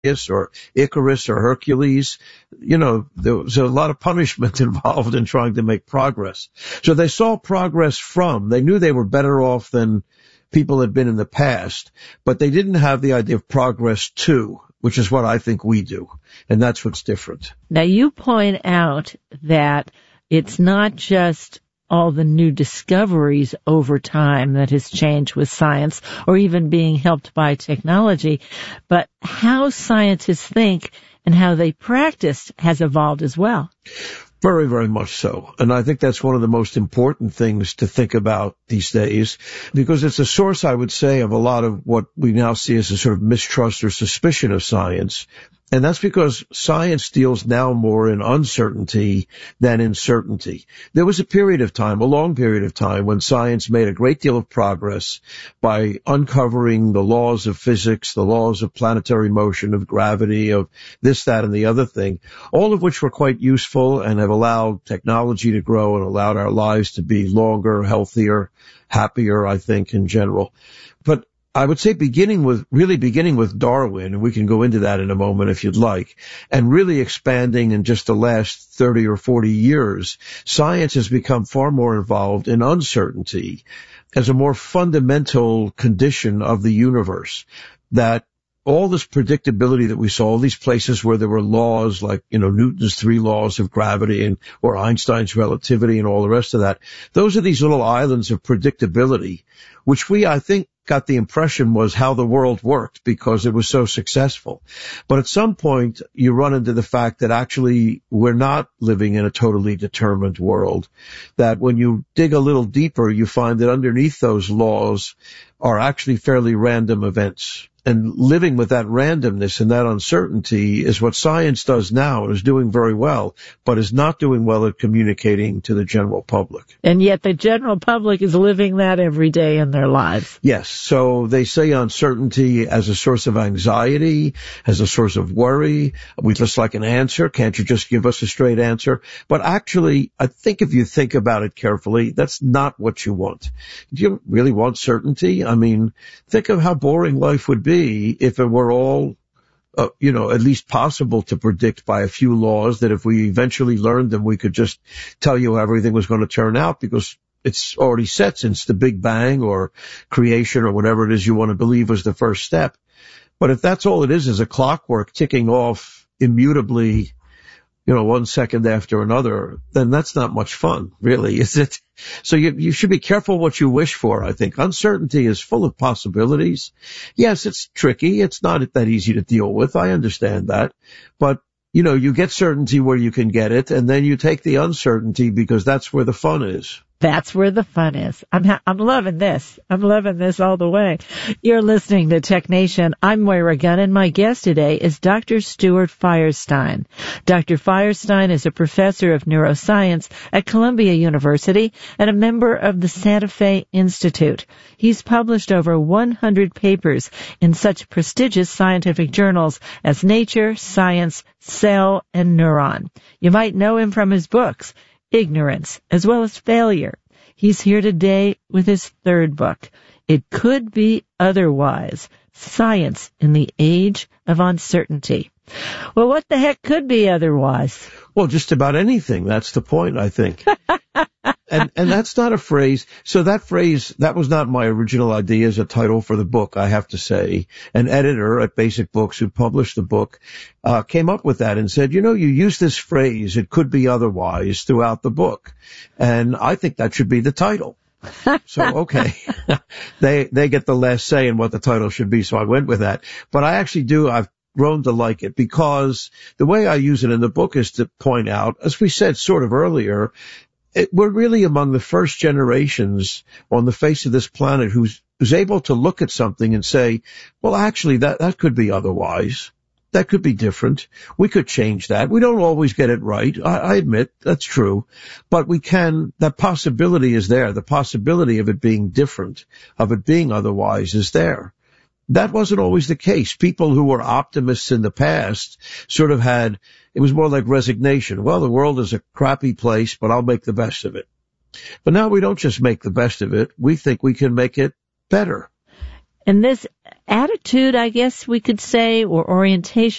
or Icarus or Hercules. You know, there was a lot of punishment involved in trying to make progress. So they saw progress they knew they were better off than people had been in the past, but they didn't have the idea of progress to, which is what I think we do. And that's what's different. Now, you point out that it's not just all the new discoveries over time that has changed with science or even being helped by technology, but how scientists think and how they practice has evolved as well. Very, very much so. And I think that's one of the most important things to think about these days, because it's a source, I would say, of a lot of what we now see as a sort of mistrust or suspicion of science. And that's because science deals now more in uncertainty than in certainty. There was a period of time, a long period of time, when science made a great deal of progress by uncovering the laws of physics, the laws of planetary motion, of gravity, of this, that, and the other thing, all of which were quite useful and have allowed technology to grow and allowed our lives to be longer, healthier, happier, I think, in general. But I would say beginning with Darwin, and we can go into that in a moment if you'd like, and really expanding in just the last 30 or 40 years, science has become far more involved in uncertainty as a more fundamental condition of the universe. That all this predictability that we saw, all these places where there were laws like, Newton's 3 laws of gravity or Einstein's relativity and all the rest of that, those are these little islands of predictability, which I think, got the impression was how the world worked because it was so successful. But at some point, you run into the fact that actually we're not living in a totally determined world, that when you dig a little deeper, you find that underneath those laws are actually fairly random events. And living with that randomness and that uncertainty is what science does now and is doing very well, but is not doing well at communicating to the general public. And yet the general public is living that every day in their lives. Yes. So they say uncertainty as a source of anxiety, as a source of worry. We just like an answer. Can't you just give us a straight answer? But actually, I think if you think about it carefully, that's not what you want. Do you really want certainty? I mean, think of how boring life would be if it were all, at least possible to predict by a few laws, that if we eventually learned them, we could just tell you how everything was going to turn out because it's already set since the Big Bang or creation or whatever it is you want to believe was the first step. But if that's all it is a clockwork ticking off immutably, 1 second after another, then that's not much fun, really, is it? So you should be careful what you wish for, I think. Uncertainty is full of possibilities. Yes, it's tricky. It's not that easy to deal with. I understand that. But, you get certainty where you can get it, and then you take the uncertainty because that's where the fun is. That's where the fun is. I'm loving this. I'm loving this all the way. You're listening to Tech Nation. I'm Moira Gunn, and my guest today is Dr. Stuart Firestein. Dr. Firestein is a professor of neuroscience at Columbia University and a member of the Santa Fe Institute. He's published over 100 papers in such prestigious scientific journals as Nature, Science, Cell, and Neuron. You might know him from his books, Ignorance, as well as Failure. He's here today with his third book, It Could Be Otherwise, Science in the Age of Uncertainty. Well, what the heck could be otherwise? Well, just about anything. That's the point, I think. And that's not a phrase. So that phrase, that was not my original idea as a title for the book, I have to say. An editor at Basic Books who published the book came up with that and said, you use this phrase, it could be otherwise, throughout the book. And I think that should be the title. So, okay. They get the last say in what the title should be, so I went with that. But I've grown to like it because the way I use it in the book is to point out, as we said sort of earlier, we're really among the first generations on the face of this planet who's able to look at something and say, well, actually, that could be otherwise. That could be different. We could change that. We don't always get it right. I admit that's true, but we can, that possibility is there. The possibility of it being different, of it being otherwise is there. That wasn't always the case. People who were optimists in the past sort of it was more like resignation. Well, the world is a crappy place, but I'll make the best of it. But now we don't just make the best of it. We think we can make it better. And this attitude, I guess we could say, or orientation,